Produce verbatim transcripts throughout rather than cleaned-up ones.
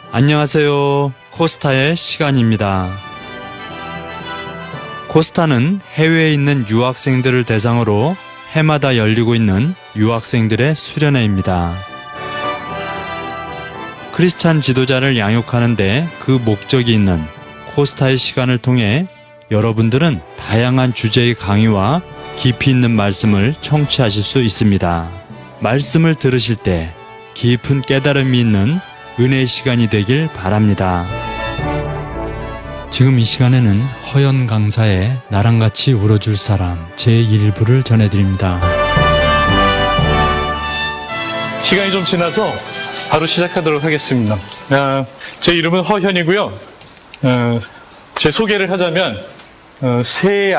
안녕하세요. 코스타의 시간입니다. 코스타는 해외에 있는 유학생들을 대상으로 해마다 열리고 있는 유학생들의 수련회입니다. 크리스찬 지도자를 양육하는데 그 목적이 있는 코스타의 시간을 통해 여러분들은 다양한 주제의 강의와 깊이 있는 말씀을 청취하실 수 있습니다. 말씀을 들으실 때 깊은 깨달음이 있는 은혜의 시간이 되길 바랍니다. 지금 이 시간에는 허연 강사의 나랑 같이 울어줄 사람 제일 부를 전해드립니다. 시간이 좀 지나서 바로 시작하도록 하겠습니다. 아, 제 이름은 허현이고요. 어, 제 소개를 하자면 어, 세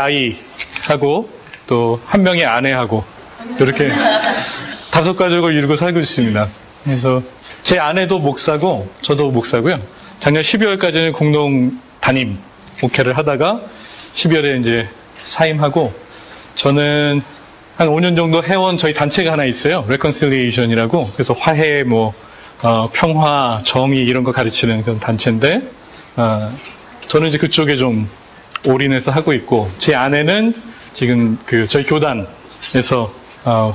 아이하고 또 한 명의 아내하고 이렇게 다섯 가족을 이루고 살고 있습니다. 그래서 제 아내도 목사고 저도 목사고요. 작년 십이월까지는 공동 담임 목회를 하다가 십이월에 이제 사임하고, 저는 한 오 년 정도 해온 저희 단체가 하나 있어요. 레컨실리에이션이라고. 그래서 화해, 뭐 어, 평화, 정의 이런 거 가르치는 그런 단체인데, 어, 저는 이제 그쪽에 좀 올인해서 하고 있고, 제 아내는 지금 그 저희 교단에서 어,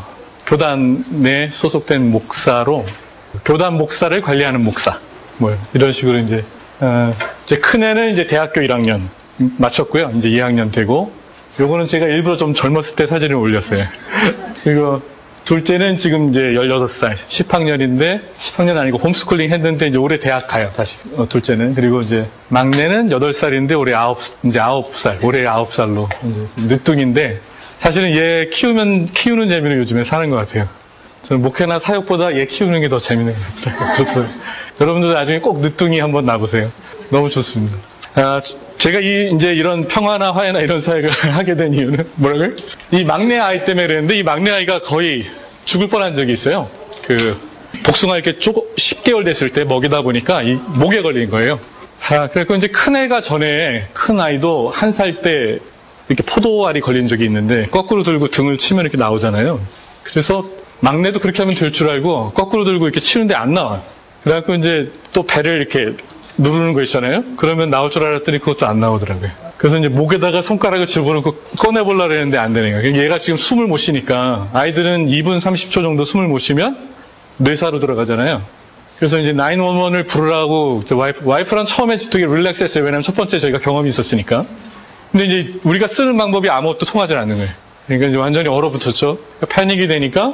교단에 소속된 목사로 교단 목사를 관리하는 목사, 뭐 이런 식으로 이제 어, 제 큰애는 이제 대학교 일 학년 마쳤고요. 이제 이 학년 되고, 요거는 제가 일부러 좀 젊었을 때 사진을 올렸어요. 그리고 둘째는 지금 이제 열여섯 살, 십 학년인데, 십 학년 아니고 홈스쿨링 했는데 이제 올해 대학 가요, 다시, 어, 둘째는. 그리고 이제 막내는 여덟 살인데 올해 아홉, 이제 아홉 살, 올해 아홉 살로 이제 늦둥인데, 사실은 얘 키우면, 키우는 재미로 요즘에 사는 것 같아요. 저는 목회나 사역보다 얘 키우는 게 더 재밌는 것 같아요. 좋습니다. 여러분들 나중에 꼭 늦둥이 한번 놔보세요. 너무 좋습니다. 아, 제가 이, 이제 이런 평화나 화해나 이런 사역을 하게 된 이유는 뭐라고요? 이 막내 아이 때문에 그랬는데, 이 막내 아이가 거의 죽을 뻔한 적이 있어요. 그, 복숭아 이렇게 조금 십 개월 됐을 때 먹이다 보니까 이 목에 걸린 거예요. 아, 그래서 이제 큰 애가 전에, 큰 아이도 한 살 때 이렇게 포도알이 걸린 적이 있는데, 거꾸로 들고 등을 치면 이렇게 나오잖아요. 그래서 막내도 그렇게 하면 될 줄 알고, 거꾸로 들고 이렇게 치는데 안 나와요. 그래갖고 이제 또 배를 이렇게 누르는 거 있잖아요. 그러면 나올 줄 알았더니 그것도 안 나오더라고요. 그래서 이제 목에다가 손가락을 집어넣고 꺼내보려고 했는데 안 되는 거예요. 얘가 지금 숨을 못 쉬니까, 아이들은 이 분 삼십 초 정도 숨을 못 쉬면 뇌사로 들어가잖아요. 그래서 이제 구일일을 부르라고 와이프, 와이프랑 처음에 되게 릴렉스 했어요. 왜냐면 첫 번째 저희가 경험이 있었으니까. 근데 이제 우리가 쓰는 방법이 아무것도 통하지 않는 거예요. 그러니까 이제 완전히 얼어붙었죠. 패닉이 되니까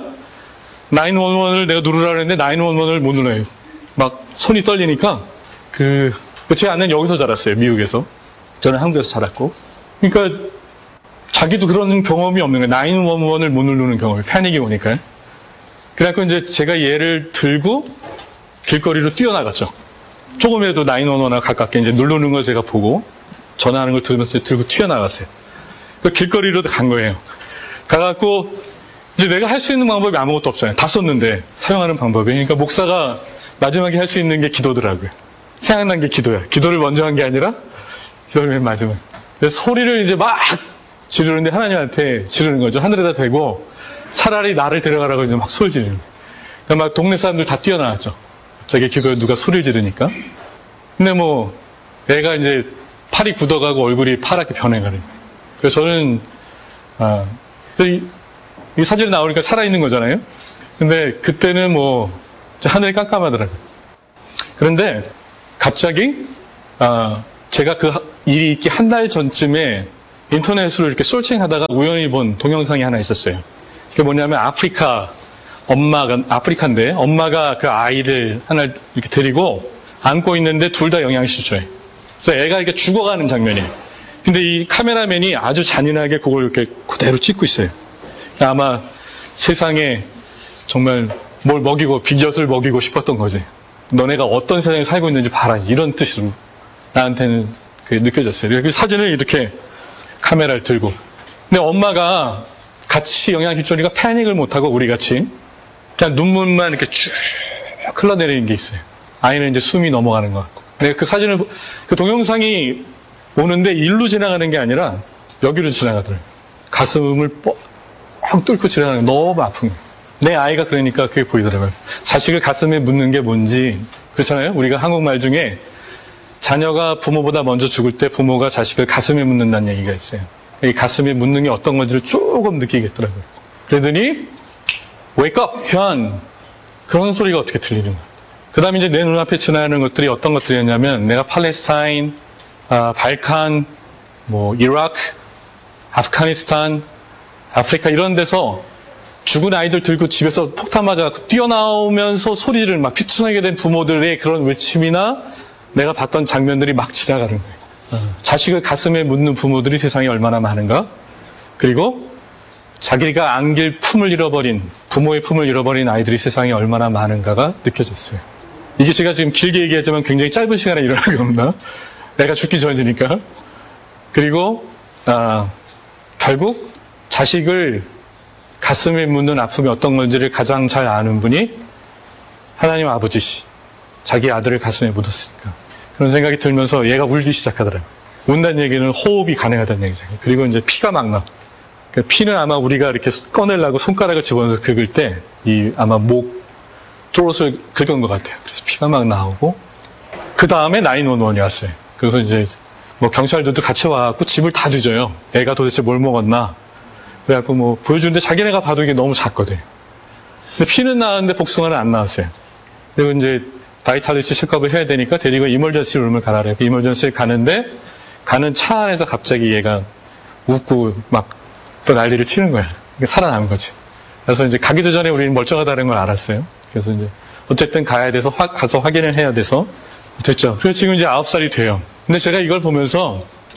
구일일을 내가 누르라고 했는데 구일일을 못 눌러요. 막 손이 떨리니까. 그, 제 아내는 여기서 자랐어요. 미국에서. 저는 한국에서 자랐고. 그러니까 자기도 그런 경험이 없는 거예요. 구일일을 못 누르는 경험이. 패닉이 오니까요. 그래갖고 이제 제가 얘를 들고 길거리로 뛰어나갔죠. 조금이라도 구일일에 가깝게 이제 누르는 걸 제가 보고 전화하는 걸 들으면서 들고 튀어나갔어요. 그 길거리로 간 거예요. 가갖고 이제 내가 할 수 있는 방법이 아무것도 없잖아요. 다 썼는데 사용하는 방법이. 그러니까 목사가 마지막에 할 수 있는 게 기도더라고요. 생각난 게 기도야. 기도를 먼저 한 게 아니라 기도를 맨 마지막. 그래서 소리를 이제 막 지르는데 하나님한테 지르는 거죠. 하늘에다 대고 차라리 나를 데려가라고 이제 막 소리 지르는 거예요. 그러니까 막 동네 사람들 다 뛰어나왔죠. 갑자기 기도에 누가 소리를 지르니까. 근데 뭐 애가 이제 팔이 굳어가고 얼굴이 파랗게 변해가는 거예요. 그래서 저는 아, 이, 이 사진이 나오니까 살아있는 거잖아요. 근데 그때는 뭐 하늘이 깜깜하더라고요. 그런데 갑자기 아, 제가 그 일이 있기 한 달 전쯤에 인터넷으로 이렇게 솔칭하다가 우연히 본 동영상이 하나 있었어요. 그게 뭐냐면 아프리카 엄마가 아프리카인데 엄마가 그 아이를 하나 이렇게 데리고 안고 있는데 둘 다 영양실조해. 그래서 애가 이렇게 죽어가는 장면이에요. 근데 이 카메라맨이 아주 잔인하게 그걸 이렇게 그대로 찍고 있어요. 아마 세상에 정말 뭘 먹이고 비곁을 먹이고 싶었던 거지. 너네가 어떤 세상에 살고 있는지 봐라. 이런 뜻으로 나한테는 그게 느껴졌어요. 그 사진을 이렇게 카메라를 들고. 근데 엄마가 같이 영양실조니까 패닉을 못하고 우리 같이 그냥 눈물만 이렇게 쭉 흘러내리는 게 있어요. 아이는 이제 숨이 넘어가는 것 같고. 근데 그 사진을, 그 동영상이 오는데 일로 지나가는 게 아니라 여기로 지나가더라고요. 가슴을 뻑 뚫고 지나가는 게 너무 아픈 거예요. 내 아이가 그러니까 그게 보이더라고요. 자식을 가슴에 묻는 게 뭔지 그렇잖아요? 우리가 한국말 중에 자녀가 부모보다 먼저 죽을 때 부모가 자식을 가슴에 묻는다는 얘기가 있어요. 이 가슴에 묻는 게 어떤 건지를 조금 느끼겠더라고요. 그러더니 wake up, 현! 그런 소리가 어떻게 들리는 거야. 그 다음에 이제 내 눈앞에 지나가는 것들이 어떤 것들이었냐면 내가 팔레스타인, 아, 발칸, 뭐 이라크, 아프가니스탄, 아프리카 이런 데서 죽은 아이들 들고 집에서 폭탄 맞아갖고 뛰어나오면서 소리를 막 피투성이게 된 부모들의 그런 외침이나 내가 봤던 장면들이 막 지나가는 거예요. 어. 자식을 가슴에 묻는 부모들이 세상에 얼마나 많은가? 그리고 자기가 안길 품을 잃어버린, 부모의 품을 잃어버린 아이들이 세상에 얼마나 많은가가 느껴졌어요. 이게 제가 지금 길게 얘기하지만 굉장히 짧은 시간에 일어나게 겁니다. 내가 죽기 전이니까. 그리고 아, 결국 자식을 가슴에 묻는 아픔이 어떤 건지를 가장 잘 아는 분이 하나님 아버지시. 자기 아들을 가슴에 묻었으니까. 그런 생각이 들면서 얘가 울기 시작하더라고요. 운다는 얘기는 호흡이 가능하다는 얘기잖아요. 그리고 이제 피가 막 나. 그 피는 아마 우리가 이렇게 꺼내려고 손가락을 집어넣어서 긁을 때, 이 아마 목, 쫄옷을 긁은 것 같아요. 그래서 피가 막 나오고, 그 다음에 나인원원이 왔어요. 그래서 이제, 뭐 경찰들도 같이 와갖고 집을 다 뒤져요. 애가 도대체 뭘 먹었나. 그래갖고 뭐 보여주는데 자기네가 봐도 이게 너무 작거든요. 근데 피는 나왔는데 복숭아는 안 나왔어요. 그리고 이제 바이탈리티 체크업을 해야 되니까 데리고 이멀전시 룸을 가라래요. 그 이멀전시에 가는데, 가는 차 안에서 갑자기 얘가 웃고 막 또 난리를 치는 거야. 살아남은 거지. 그래서 이제 가기도 전에 우리는 멀쩡하다는 걸 알았어요. 그래서 이제 어쨌든 가야 돼서 화, 가서 확인을 해야 돼서 됐죠. 그래서 지금 이제 아홉 살이 돼요. 근데 제가 이걸 보면서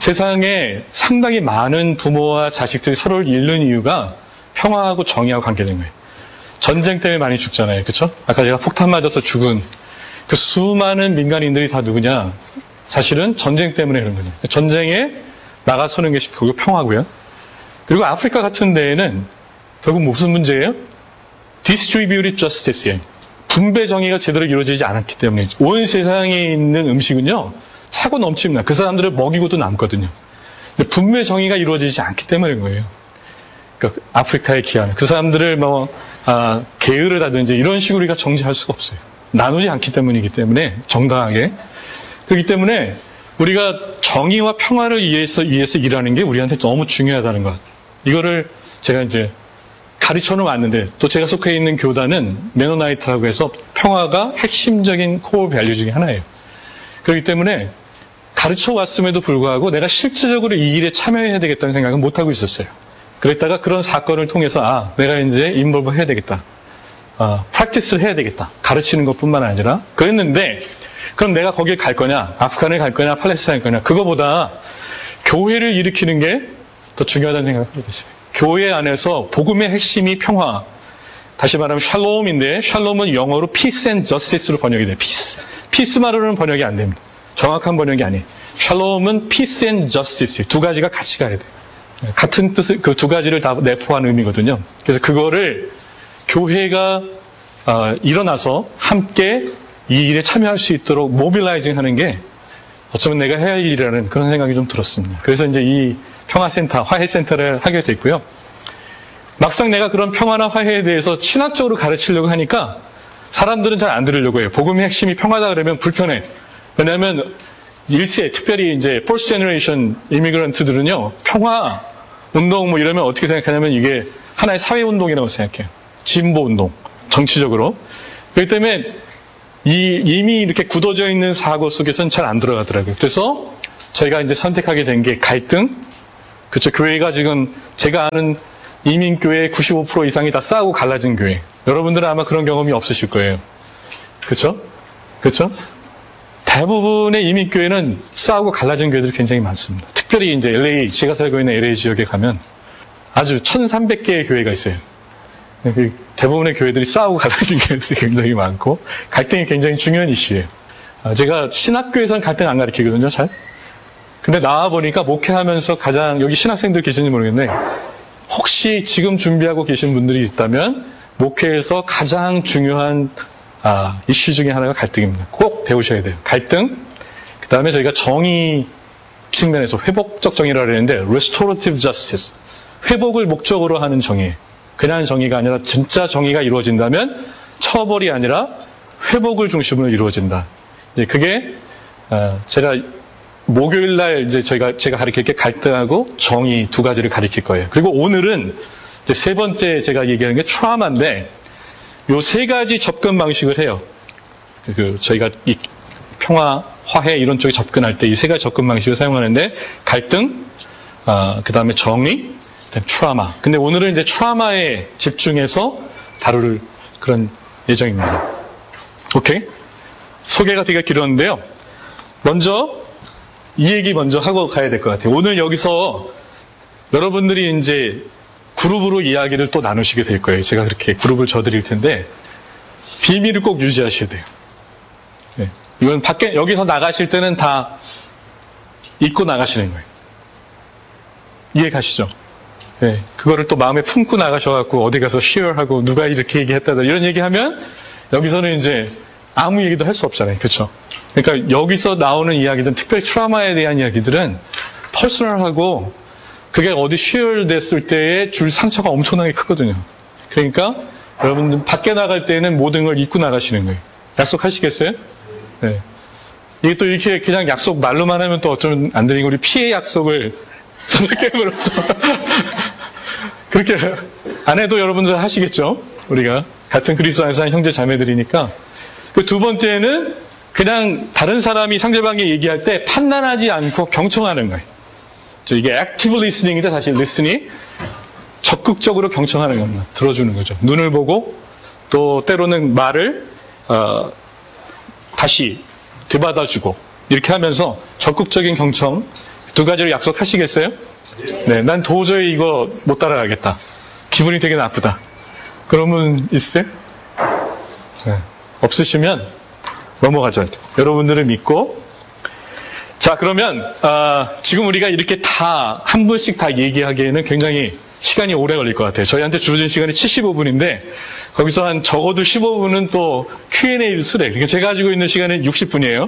세상에 상당히 많은 부모와 자식들이 서로를 잃는 이유가 평화하고 정의하고 관계된 거예요. 전쟁 때문에 많이 죽잖아요. 그렇죠? 아까 제가 폭탄 맞아서 죽은 그 수많은 민간인들이 다 누구냐? 사실은 전쟁 때문에 그런 거죠. 전쟁에 나가서는 것이 결국 평화고요. 그리고 아프리카 같은 데에는 결국 무슨 문제예요? Distributed Justice예요. 분배 정의가 제대로 이루어지지 않았기 때문이죠. 온 세상에 있는 음식은요, 차고 넘칩니다. 그 사람들을 먹이고도 남거든요. 근데 분배 정의가 이루어지지 않기 때문인 거예요. 그러니까 아프리카의 기아는 그 사람들을 뭐 아, 게으를 하든지 이런 식으로 우리가 정지할 수가 없어요. 나누지 않기 때문이기 때문에 정당하게. 그렇기 때문에 우리가 정의와 평화를 위해서 위해서 일하는 게 우리한테 너무 중요하다는 것. 이거를 제가 이제 가르쳐는 왔는데 또 제가 속해 있는 교단은 메노나이트라고 해서 평화가 핵심적인 코어 밸류 중에 하나예요. 그렇기 때문에 가르쳐 왔음에도 불구하고 내가 실질적으로 이 일에 참여해야 되겠다는 생각은 못 하고 있었어요. 그랬다가 그런 사건을 통해서 아, 내가 이제 인볼브 해야 되겠다. 아, 프랙티스를 해야 되겠다. 가르치는 것뿐만 아니라 그랬는데 그럼 내가 거길 갈 거냐? 아프간을 갈 거냐? 팔레스타인 갈 거냐? 그거보다 교회를 일으키는 게 더 중요하다는 생각을 하게 됐어요. 교회 안에서 복음의 핵심이 평화. 다시 말하면 샬롬인데 샬롬은 영어로 peace and justice로 번역이 돼요. peace. peace만으로는 번역이 안 됩니다. 정확한 번역이 아니에요. 샬롬은 peace and justice. 두 가지가 같이 가야 돼요. 같은 뜻을, 그 두 가지를 다 내포한 의미거든요. 그래서 그거를 교회가 어, 일어나서 함께 이 일에 참여할 수 있도록 모빌라이징 하는 게 어쩌면 내가 해야 할 일이라는 그런 생각이 좀 들었습니다. 그래서 이제 이 평화센터, 화해센터를 하게 됐고요. 막상 내가 그런 평화나 화해에 대해서 신학적으로 가르치려고 하니까 사람들은 잘 안 들으려고 해요. 복음의 핵심이 평화다 그러면 불편해. 왜냐하면 일 세, 특별히 이제 first generation 이미그런트들은요, 평화 운동 뭐 이러면 어떻게 생각하냐면 이게 하나의 사회 운동이라고 생각해요. 진보 운동, 정치적으로. 그렇기 때문에 이, 이미 이렇게 굳어져 있는 사고 속에서는 잘 안 들어가더라고요. 그래서 저희가 이제 선택하게 된 게 갈등. 그렇죠. 교회가 지금 제가 아는 이민교회의 구십오 퍼센트 이상이 다 싸우고 갈라진 교회. 여러분들은 아마 그런 경험이 없으실 거예요. 그렇죠? 그렇죠? 대부분의 이민교회는 싸우고 갈라진 교회들이 굉장히 많습니다. 특별히 이제 엘에이, 제가 살고 있는 엘에이 지역에 가면 아주 천삼백 개의 교회가 있어요. 대부분의 교회들이 싸우고 갈라진 교회들이 굉장히 많고 갈등이 굉장히 중요한 이슈예요. 제가 신학교에서는 갈등 안 가르치거든요, 잘. 근데 나와보니까 목회하면서 가장, 여기 신학생들 계신지 모르겠는데 혹시 지금 준비하고 계신 분들이 있다면 목회에서 가장 중요한 아, 이슈 중에 하나가 갈등입니다. 꼭 배우셔야 돼요. 갈등, 그 다음에 저희가 정의 측면에서 회복적 정의라고 하는데 restorative justice, 회복을 목적으로 하는 정의. 그냥 정의가 아니라 진짜 정의가 이루어진다면 처벌이 아니라 회복을 중심으로 이루어진다. 이제 그게 어, 제가 목요일 날 이제 저희가 제가 가르칠 게 갈등하고 정의 두 가지를 가르칠 거예요. 그리고 오늘은 이제 세 번째 제가 얘기하는 게 트라우마인데 요 세 가지 접근 방식을 해요. 그 저희가 이 평화, 화해 이런 쪽에 접근할 때 이 세 가지 접근 방식을 사용하는데 갈등, 어, 그 다음에 정의, 그다음에 트라우마. 근데 오늘은 이제 트라우마에 집중해서 다룰 그런 예정입니다. 오케이? 소개가 되게 길었는데요. 먼저 이 얘기 먼저 하고 가야 될 것 같아요. 오늘 여기서 여러분들이 이제 그룹으로 이야기를 또 나누시게 될 거예요. 제가 그렇게 그룹을 져드릴 텐데 비밀을 꼭 유지하셔야 돼요. 네. 이건 밖에 여기서 나가실 때는 다 잊고 나가시는 거예요. 이해 가시죠? 네. 그거를 또 마음에 품고 나가셔갖고 어디 가서 쉐어하고 누가 이렇게 얘기했다다 이런 얘기하면 여기서는 이제 아무 얘기도 할 수 없잖아요. 그렇죠? 그러니까 여기서 나오는 이야기들은 특별히 트라우마에 대한 이야기들은 퍼스널하고 그게 어디 쉐어 됐을 때에 줄 상처가 엄청나게 크거든요. 그러니까 여러분들 밖에 나갈 때는 모든 걸 잊고 나가시는 거예요. 약속하시겠어요? 네. 이게 또 이렇게 그냥 약속 말로만 하면 또 어쩌면 안 되니까 우리 피해 약속을 게임으로서 그렇게 안 해도 여러분들 하시겠죠? 우리가 같은 그리스도 안에서 한 형제 자매들이니까. 그 두 번째는 그냥 다른 사람이 상대방이 얘기할 때 판단하지 않고 경청하는 거예요. 이게 active listening인데 사실 listen이 적극적으로 경청하는 겁니다. 들어주는 거죠. 눈을 보고 또 때로는 말을 어, 다시 되받아주고 이렇게 하면서 적극적인 경청 두 가지를 약속하시겠어요? 네, 난 도저히 이거 못 따라가겠다. 기분이 되게 나쁘다. 그러면 있으세요? 네. 없으시면 넘어가죠. 여러분들을 믿고. 자, 그러면 아, 지금 우리가 이렇게 다 한 분씩 다 얘기하기에는 굉장히 시간이 오래 걸릴 것 같아요. 저희한테 주어진 시간이 칠십오 분인데 거기서 한 적어도 십오 분은 또 큐 앤 에이를 쓰래. 그러니까 제가 가지고 있는 시간은 육십 분이에요.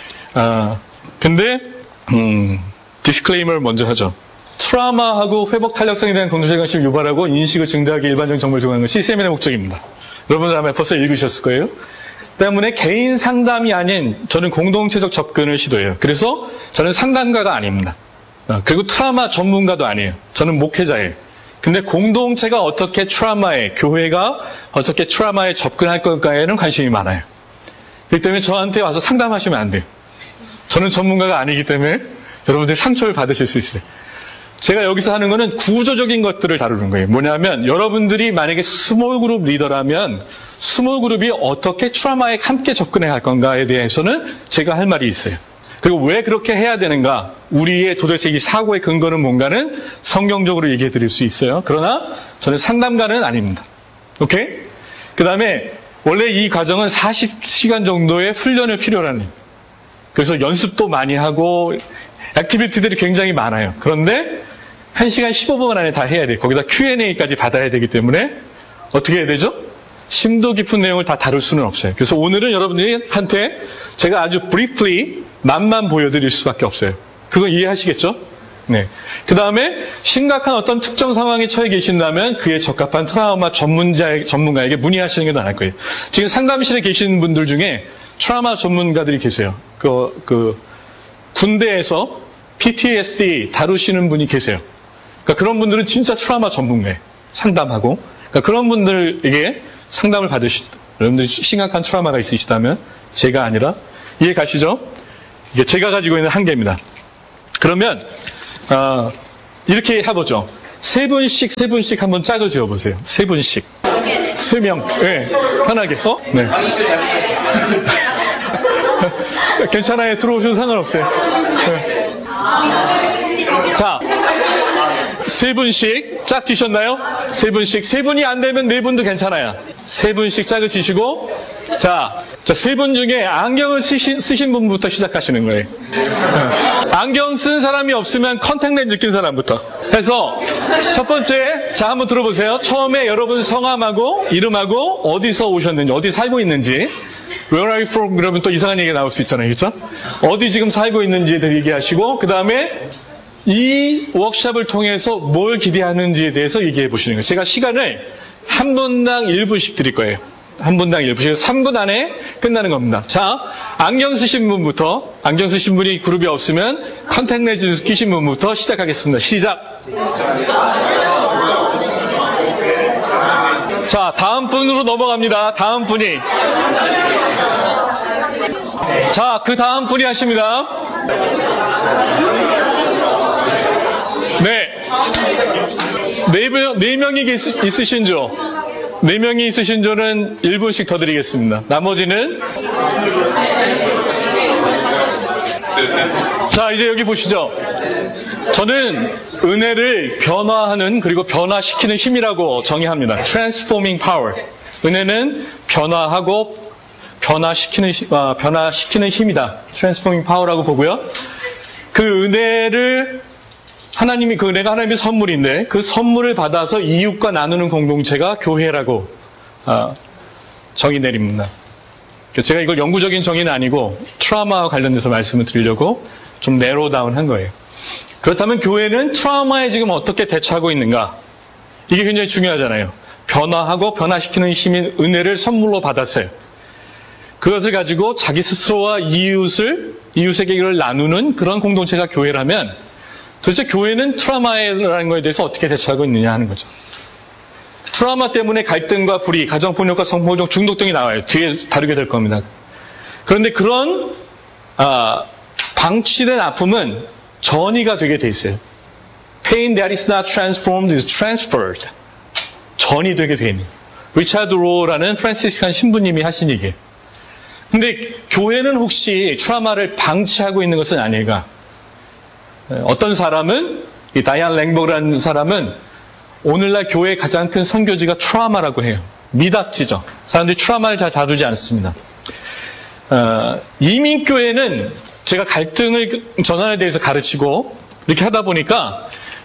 아, 근데 음, 디스클레이머를 먼저 하죠. 트라우마하고 회복 탄력성에 대한 공동체 관심을 유발하고 인식을 증대하기 일반적인 정보를 제공하는 것이 세미나의 목적입니다. 여러분들 아마 벌써 읽으셨을 거예요. 때문에 개인 상담이 아닌 저는 공동체적 접근을 시도해요. 그래서 저는 상담가가 아닙니다. 그리고 트라우마 전문가도 아니에요. 저는 목회자예요. 근데 공동체가 어떻게 트라우마에, 교회가 어떻게 트라우마에 접근할 것까에는 관심이 많아요. 그렇기 때문에 저한테 와서 상담하시면 안 돼요. 저는 전문가가 아니기 때문에 여러분들이 상처를 받으실 수 있어요. 제가 여기서 하는 거는 구조적인 것들을 다루는 거예요. 뭐냐면 여러분들이 만약에 스몰 그룹 리더라면 스몰 그룹이 어떻게 트라우마에 함께 접근해야 할 건가에 대해서는 제가 할 말이 있어요. 그리고 왜 그렇게 해야 되는가, 우리의 도대체 이 사고의 근거는 뭔가는 성경적으로 얘기해 드릴 수 있어요. 그러나 저는 상담가는 아닙니다. 오케이? 그 다음에 원래 이 과정은 사십 시간 정도의 훈련을 필요로 하는, 그래서 연습도 많이 하고 액티비티들이 굉장히 많아요. 그런데 한 시간 십오 분 안에 다 해야 돼요. 거기다 큐 앤 에이까지 받아야 되기 때문에 어떻게 해야 되죠? 심도 깊은 내용을 다 다룰 수는 없어요. 그래서 오늘은 여러분들한테 제가 아주 briefly 맛만 보여드릴 수밖에 없어요. 그건 이해하시겠죠? 네. 그 다음에 심각한 어떤 특정 상황에 처해 계신다면 그에 적합한 트라우마 전문자, 전문가에게 문의하시는 게 나을 거예요. 지금 상담실에 계신 분들 중에 트라우마 전문가들이 계세요. 그, 그, 군대에서 피 티 에스 디 다루시는 분이 계세요. 그러니까 그런 분들은 진짜 트라우마 전문가예요. 상담하고. 그러니까 그런 분들에게 상담을 받으시, 여러분들이 심각한 트라우마가 있으시다면 제가 아니라, 이해 가시죠? 이게 제가 가지고 있는 한계입니다. 그러면 어, 이렇게 해보죠. 세 분씩 세 분씩 한번 짝을 지어보세요. 세 분씩. 세 명. 네, 편하게. 어? 네. 괜찮아요. 들어오셔도 상관없어요. 네. 자, 세 분씩 짝 지셨나요? 세 분씩. 세 분이 안 되면 네 분도 괜찮아요. 세 분씩 짝을 지시고, 자, 자, 세 분 중에 안경을 쓰신, 쓰신 분부터 시작하시는 거예요. 네. 안경 쓴 사람이 없으면 컨택렌즈 낀 사람부터. 해서 첫 번째, 자, 한번 들어보세요. 처음에 여러분 성함하고 이름하고 어디서 오셨는지, 어디 살고 있는지. Where are you from? 그러면 또 이상한 얘기가 나올 수 있잖아요. 그렇죠? 어디 지금 살고 있는지에 대해 얘기하시고, 그 다음에 이 워크숍을 통해서 뭘 기대하는지에 대해서 얘기해 보시는 거예요. 제가 시간을 한 분당 일 분씩 드릴 거예요. 한 분당 일 분씩 삼 분 안에 끝나는 겁니다. 자, 안경 쓰신 분부터, 안경 쓰신 분이 그룹이 없으면 컨택 렌즈 끼신 분부터 시작하겠습니다. 시작! 자, 다음 분으로 넘어갑니다. 다음 분이. 자, 그 다음 분이 하십니다. 네. 네, 명, 네 명이 있, 있으신 조. 네 명이 있으신 조는 일 분씩 더 드리겠습니다. 나머지는. 자, 이제 여기 보시죠. 저는 은혜를 변화하는 그리고 변화시키는 힘이라고 정의합니다. Transforming power. 은혜는 변화하고 변화시키는, 아, 변화시키는 힘이다. Transforming power라고 보고요. 그 은혜를 하나님이 그 은혜가 하나님의 선물인데 그 선물을 받아서 이웃과 나누는 공동체가 교회라고 아, 정의 내립니다. 제가 이걸 영구적인 정의는 아니고 트라우마와 관련돼서 말씀을 드리려고 좀 내로 다운한 거예요. 그렇다면 교회는 트라우마에 지금 어떻게 대처하고 있는가? 이게 굉장히 중요하잖아요. 변화하고 변화시키는 힘인 은혜를 선물로 받았어요. 그것을 가지고 자기 스스로와 이웃을 이웃에게 이걸 나누는 그런 공동체가 교회라면 도대체 교회는 트라우마라는 것에 대해서 어떻게 대처하고 있느냐 하는 거죠. 트라우마 때문에 갈등과 불의, 가정폭력과 성폭력, 중독 등이 나와요. 뒤에 다루게 될 겁니다. 그런데 그런 아, 방치된 아픔은 전이가 되게 돼 있어요. Pain that is not transformed is transferred. 전이 되게 돼 있는. 리차드 로라는 프란시스칸 신부님이 하신 얘기예요. 근데 교회는 혹시 트라우마를 방치하고 있는 것은 아닐까? 어떤 사람은, 이 다이안 랭버라는 사람은 오늘날 교회의 가장 큰 선교지가 트라우마라고 해요. 미닫지죠. 사람들이 트라우마를 잘 다루지 않습니다. 어, 이민교회는 제가 갈등을 전환에 대해서 가르치고 이렇게 하다 보니까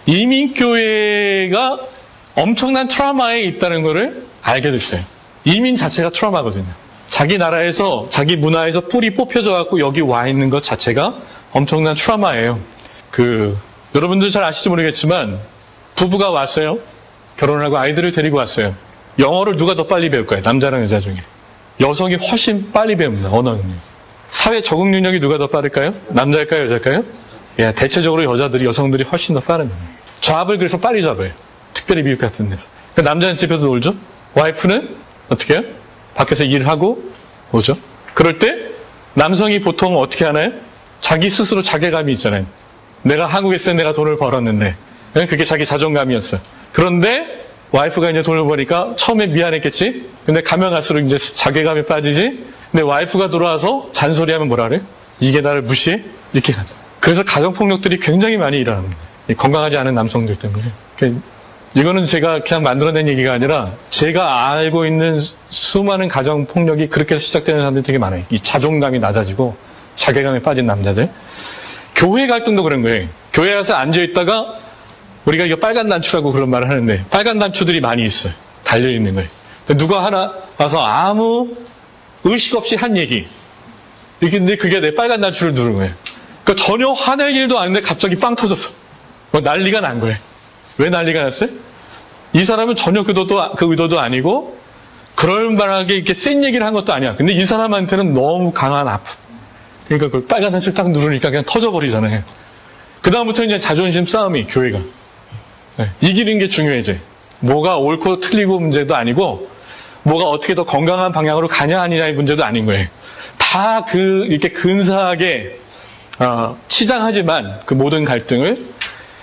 이민교회가 엄청난 트라우마에 있다는 것을 알게 됐어요. 이민 자체가 트라우마거든요. 자기 나라에서, 자기 문화에서 뿔이 뽑혀져 갖고 여기 와 있는 것 자체가 엄청난 트라우마예요. 그, 여러분들 잘 아실지 모르겠지만, 부부가 왔어요. 결혼하고 아이들을 데리고 왔어요. 영어를 누가 더 빨리 배울까요? 남자랑 여자 중에. 여성이 훨씬 빨리 배웁니다, 언어는. 사회 적응 능력이 누가 더 빠를까요? 남자일까요, 여자일까요? 예, 대체적으로 여자들이, 여성들이 훨씬 더 빠릅니다. 잡을 그래서 빨리 잡아요. 특별히 미국 같은 데서. 그러니까 남자는 집에서 놀죠? 와이프는 어떻게 해요? 밖에서 일하고 오죠? 그럴 때 남성이 보통 어떻게 하나요? 자기 스스로 자괴감이 있잖아요. 내가 한국에서 내가 돈을 벌었는데 그게 자기 자존감이었어요. 그런데 와이프가 이제 돈을 버니까 처음에 미안했겠지? 근데 가면 갈수록 이제 자괴감이 빠지지? 근데 와이프가 들어와서 잔소리하면 뭐라 그래요? 이게 나를 무시해? 이렇게 하죠. 그래서 가정폭력들이 굉장히 많이 일어납니다. 건강하지 않은 남성들 때문에. 이거는 제가 그냥 만들어낸 얘기가 아니라 제가 알고 있는 수많은 가정폭력이 그렇게 해서 시작되는 사람들이 되게 많아요. 이 자존감이 낮아지고 자괴감에 빠진 남자들. 교회 갈등도 그런 거예요. 교회 가서 앉아있다가 우리가 이거 빨간 단추라고 그런 말을 하는데 빨간 단추들이 많이 있어요. 달려있는 거예요. 누가 하나 와서 아무 의식 없이 한 얘기. 근데 그게 내 빨간 단추를 누른 거예요. 그러니까 전혀 화낼 일도 아닌데 갑자기 빵 터졌어. 뭐 난리가 난 거예요. 왜 난리가 났어요? 이 사람은 전혀 그 의도도, 그 의도도 아니고, 그럴 만하게 이렇게 센 얘기를 한 것도 아니야. 근데 이 사람한테는 너무 강한 아픔. 그러니까 그 빨간 단추를 딱 누르니까 그냥 터져버리잖아요. 그다음부터 이제 자존심 싸움이, 교회가. 네, 이기는 게 중요해져. 뭐가 옳고 틀리고 문제도 아니고, 뭐가 어떻게 더 건강한 방향으로 가냐 아니냐의 문제도 아닌 거예요. 다 그, 이렇게 근사하게, 어, 치장하지만 그 모든 갈등을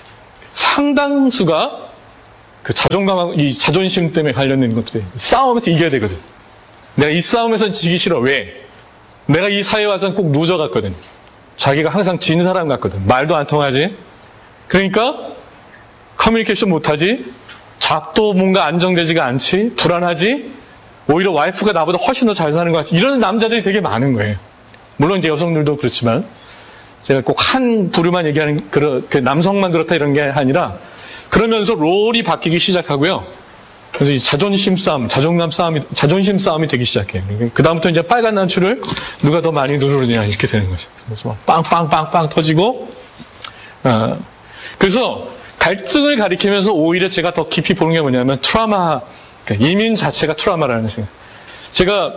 상당수가 그 자존감하고 이 자존심 때문에 관련된 것들이 싸움에서 이겨야 되거든. 내가 이 싸움에서 지기 싫어. 왜? 내가 이 사회에 와서는 꼭 루저 같거든. 자기가 항상 진 사람 같거든. 말도 안 통하지. 그러니까 커뮤니케이션 못하지. 잡도 뭔가 안정되지가 않지. 불안하지. 오히려 와이프가 나보다 훨씬 더 잘 사는 것 같지. 이런 남자들이 되게 많은 거예요. 물론 이제 여성들도 그렇지만 제가 꼭 한 부류만 얘기하는 그 남성만 그렇다 이런 게 아니라 그러면서 롤이 바뀌기 시작하고요. 그래서 이 자존심 싸움, 자존감 싸움이, 자존심 싸움이 되기 시작해요. 그 다음부터 이제 빨간 단추를 누가 더 많이 누르느냐 이렇게 되는 거죠. 그래서 막 빵빵빵빵 터지고, 어, 그래서 갈등을 가리키면서 오히려 제가 더 깊이 보는 게 뭐냐면 트라우마, 그러니까 이민 자체가 트라우마라는 생각. 제가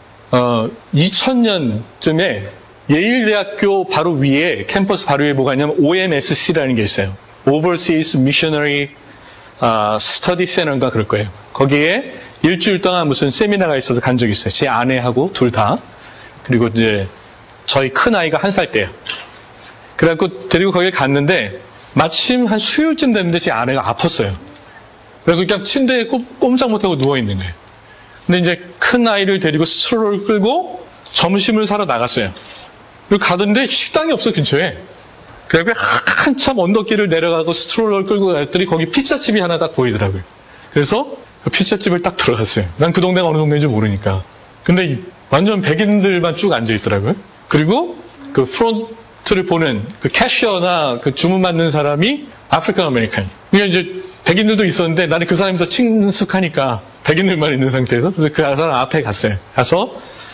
어, 이천 년쯤에 예일대학교 바로 위에 캠퍼스 바로 위에 뭐가 있냐면 오엠에스씨라는 게 있어요. Overseas Missionary 아, 스터디 센터인가 그럴 거예요. 거기에 일주일 동안 무슨 세미나가 있어서 간 적이 있어요. 제 아내하고 둘 다. 그리고 이제 저희 큰 아이가 한 살 때요. 그래갖고 데리고 거기에 갔는데 마침 한 수요일쯤 됐는데 제 아내가 아팠어요. 그래서 그냥 침대에 꼼짝 못하고 누워있는 거예요. 근데 이제 큰 아이를 데리고 스트롤러를 끌고 점심을 사러 나갔어요. 그리고 가던데 식당이 없어 근처에. 그래서 한참 언덕길을 내려가고 스트롤러를 끌고 갔더니 거기 피자집이 하나 딱 보이더라고요. 그래서 그 피자집을 딱 들어갔어요. 난 그 동네가 어느 동네인지 모르니까. 근데 완전 백인들만 쭉 앉아있더라고요. 그리고 그 프론트를 보는 그 캐셔나 그 주문 받는 사람이 아프리칸 아메리칸. 그냥 이제 백인들도 있었는데 나는 그 사람이 더 친숙하니까 백인들만 있는 상태에서 그래서 그 사람 앞에 갔어요. 가서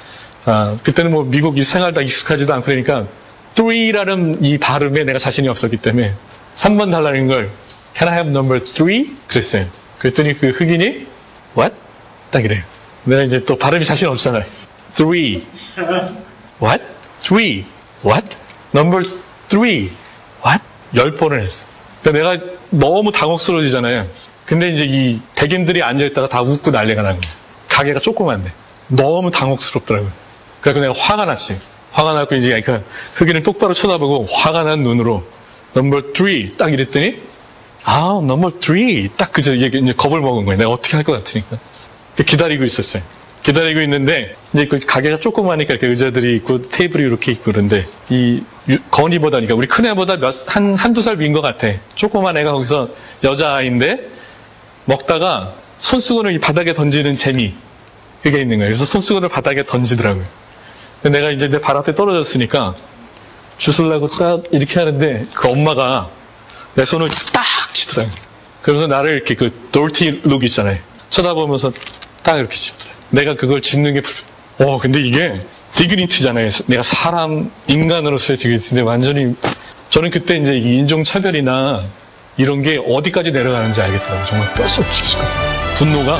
아, 그때는 뭐 미국 이 생활 다 익숙하지도 않고 그러니까 three라는 이 발음에 내가 자신이 없었기 때문에 삼 번 달라는 걸 Can I have number three? 그랬어요. 그랬더니 그 흑인이 What? 딱 이래요. 내가 이제 또 발음이 자신 없잖아요. three. What? three. What? number three. What? 열 번을 했어. 그러니까 내가 너무 당혹스러워지잖아요. 근데 이제 이 백인들이 앉아있다가 다 웃고 난리가 난 거예요. 가게가 조그만데. 너무 당혹스럽더라고요. 그래서 내가 화가 났어요. 화가 나고 이제 그러니까 흑인을 똑바로 쳐다보고 화가 난 눈으로 넘버 쓰리 딱 이랬더니 아 넘버 쓰리 딱 그저 이제 겁을 먹은 거예요. 내가 어떻게 할 것 같으니까 기다리고 있었어요. 기다리고 있는데 이제 그 가게가 조그마하니까 이렇게 의자들이 있고 테이블이 이렇게 있고 그런데 이 건이보다 그러니까 우리 큰애보다 몇, 한, 한두 살 위인 것 같아. 조그만 애가 거기서 여자아이인데 먹다가 손수건을 이 바닥에 던지는 재미 그게 있는 거예요. 그래서 손수건을 바닥에 던지더라고요. 내가 이제 내 발 앞에 떨어졌으니까 주술라고 딱 이렇게 하는데 그 엄마가 내 손을 딱 치더라고요. 그러면서 나를 이렇게 그 돌티 룩 있잖아요. 쳐다보면서 딱 이렇게 짚더라고요. 내가 그걸 짚는 게 어 근데 이게 디그니티잖아요. 내가 사람 인간으로서의 디그니티인데 완전히 저는 그때 이제 인종차별이나 이런 게 어디까지 내려가는지 알겠더라고요. 정말 뼛속 깊이까지 분노가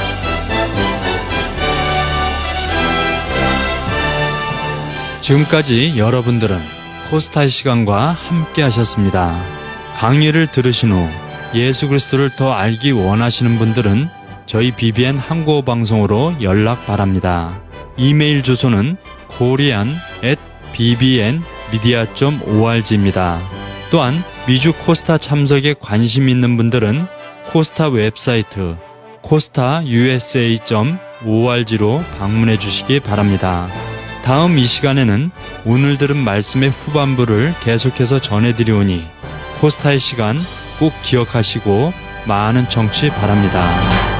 지금까지 여러분들은 코스타의 시간과 함께 하셨습니다. 강의를 들으신 후 예수 그리스도를 더 알기 원하시는 분들은 저희 비비엔 한국어 방송으로 연락 바랍니다. 이메일 주소는 korean at 비비엔미디아 닷 오알지입니다. 또한 미주 코스타 참석에 관심 있는 분들은 코스타 웹사이트 코스타 유에스에이 닷 오알지로 방문해 주시기 바랍니다. 다음 이 시간에는 오늘 들은 말씀의 후반부를 계속해서 전해드리오니 코스타의 시간 꼭 기억하시고 많은 청취 바랍니다.